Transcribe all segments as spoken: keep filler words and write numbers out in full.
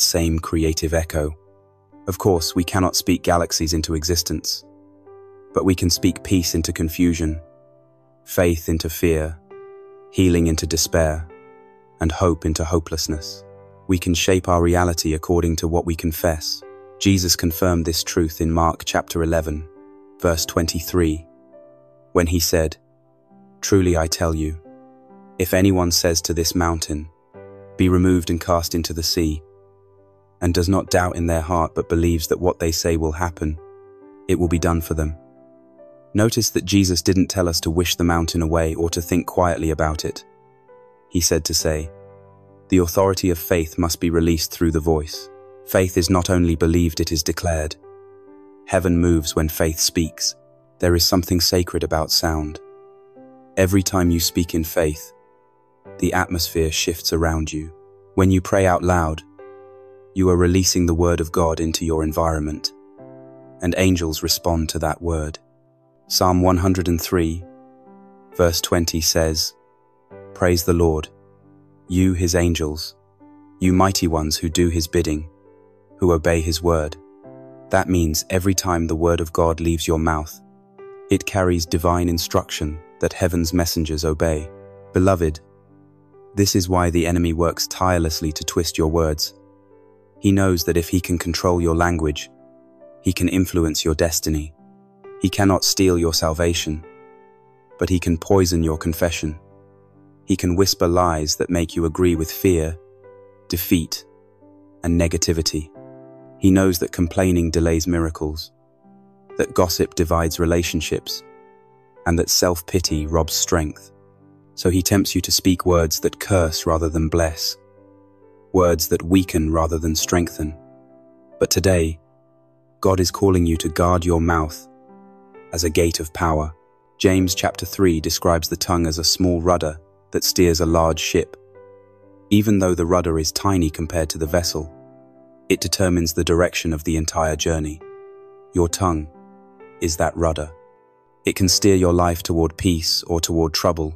same creative echo. Of course, we cannot speak galaxies into existence, but we can speak peace into confusion, faith into fear, healing into despair, and hope into hopelessness. We can shape our reality according to what we confess. Jesus confirmed this truth in Mark chapter eleven, verse twenty-three, when he said, "Truly I tell you, if anyone says to this mountain, 'Be removed and cast into the sea,' and does not doubt in their heart but believes that what they say will happen, it will be done for them." Notice that Jesus didn't tell us to wish the mountain away or to think quietly about it. He said to say, the authority of faith must be released through the voice. Faith is not only believed, it is declared. Heaven moves when faith speaks. There is something sacred about sound. Every time you speak in faith, the atmosphere shifts around you. When you pray out loud, you are releasing the word of God into your environment, and angels respond to that word. Psalm one hundred three, verse twenty says, "Praise the Lord, you his angels, you mighty ones who do his bidding, who obey his word." That means every time the word of God leaves your mouth, it carries divine instruction that heaven's messengers obey. Beloved, this is why the enemy works tirelessly to twist your words. He knows that if he can control your language, he can influence your destiny. He cannot steal your salvation, but he can poison your confession. He can whisper lies that make you agree with fear, defeat, and negativity. He knows that complaining delays miracles, that gossip divides relationships, and that self-pity robs strength. So he tempts you to speak words that curse rather than bless, words that weaken rather than strengthen. But today, God is calling you to guard your mouth as a gate of power. James chapter three describes the tongue as a small rudder that steers a large ship. Even though the rudder is tiny compared to the vessel, it determines the direction of the entire journey. Your tongue is that rudder. It can steer your life toward peace or toward trouble,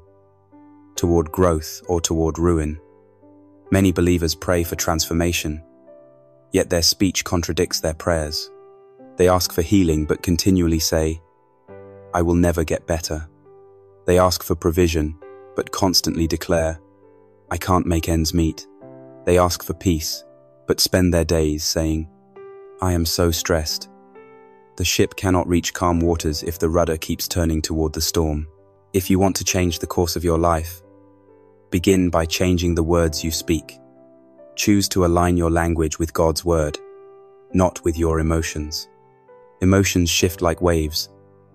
toward growth or toward ruin. Many believers pray for transformation, yet their speech contradicts their prayers. They ask for healing but continually say, "I will never get better." They ask for provision but constantly declare, "I can't make ends meet." They ask for peace, but spend their days saying, "I am so stressed." The ship cannot reach calm waters if the rudder keeps turning toward the storm. If you want to change the course of your life, begin by changing the words you speak. Choose to align your language with God's word, not with your emotions. Emotions shift like waves,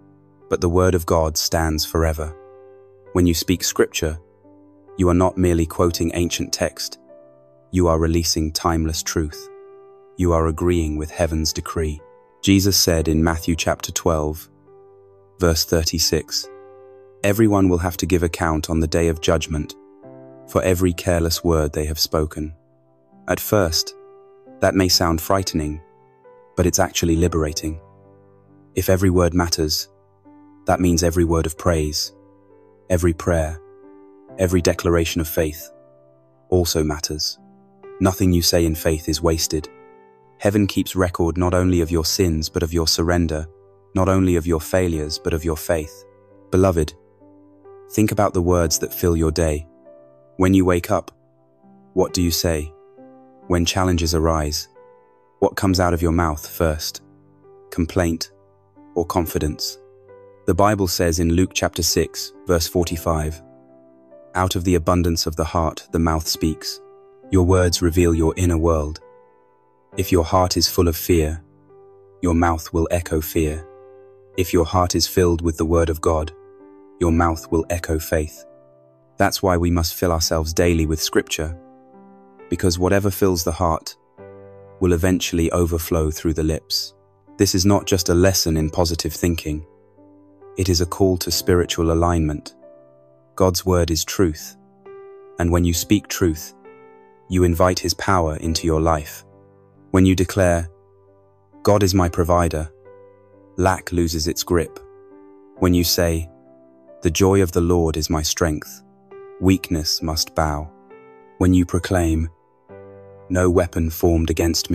but the word of God stands forever. When you speak scripture, you are not merely quoting ancient text. You are releasing timeless truth. You are agreeing with heaven's decree. Jesus said in Matthew chapter twelve, verse thirty-six, "Everyone will have to give account on the day of judgment for every careless word they have spoken." At first, that may sound frightening, but it's actually liberating. If every word matters, that means every word of praise, every prayer, every declaration of faith also matters. Nothing you say in faith is wasted. Heaven keeps record not only of your sins but of your surrender, not only of your failures but of your faith. Beloved, think about the words that fill your day. When you wake up, what do you say? When challenges arise, what comes out of your mouth first? Complaint or confidence? The Bible says in Luke chapter six, verse forty-five, "Out of the abundance of the heart, the mouth speaks." Your words reveal your inner world. If your heart is full of fear, your mouth will echo fear. If your heart is filled with the word of God, your mouth will echo faith. That's why we must fill ourselves daily with scripture, because whatever fills the heart will eventually overflow through the lips. This is not just a lesson in positive thinking. It is a call to spiritual alignment. God's word is truth, and when you speak truth, you invite His power into your life. When you declare, "God is my provider," lack loses its grip. When you say, "The joy of the Lord is my strength," weakness must bow. When you proclaim, No weapon formed against me